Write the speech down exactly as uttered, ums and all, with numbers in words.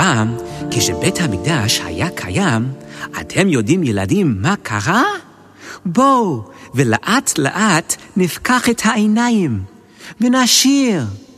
פעם, כשבית המקדש היה קיים, אתם יודעים ילדים מה קרה? בואו, ולאט לאט נפקח את העיניים, ונשיר.